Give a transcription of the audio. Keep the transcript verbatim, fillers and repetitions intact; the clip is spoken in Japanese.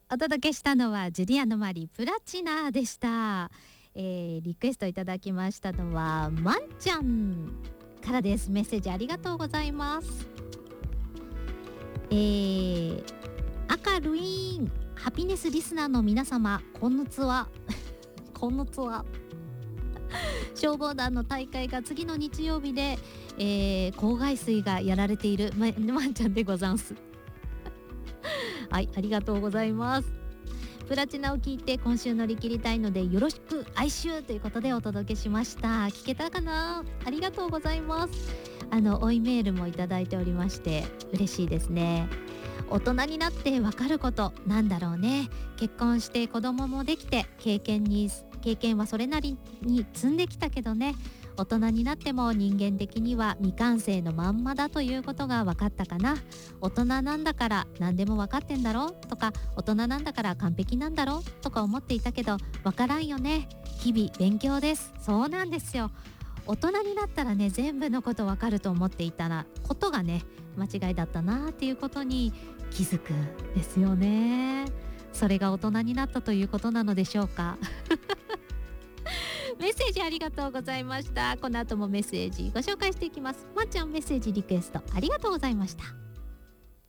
お届けしたのはジュリアのマリプラチナでした。えー、リクエストいただきましたのはまんちゃんからです。メッセージありがとうございます。えー、赤ルイーンハピネスリスナーの皆様、こんにちはこんにちは。消防団の大会が次の日曜日で、えー、校外水がやられているま, まんちゃんでござんすはい、ありがとうございます。プラチナを聞いて今週乗り切りたいのでよろしく哀愁ということでお届けしました。聞けたかな？ありがとうございます。あの追いメールもいただいておりまして嬉しいですね。大人になってわかることなんだろうね。結婚して子供もできて経験に経験はそれなりに積んできたけどね、大人になっても人間的には未完成のまんまだということが分かったかな。大人なんだから何でも分かってんだろとか、大人なんだから完璧なんだろとか思っていたけど分からんよね。日々勉強です。そうなんですよ。大人になったらね、全部のこと分かると思っていたらことがね間違いだったなっていうことに気づくんですよね。それが大人になったということなのでしょうかメッセージありがとうございました。この後もメッセージご紹介していきます。まっちゃん、メッセージリクエストありがとうございました。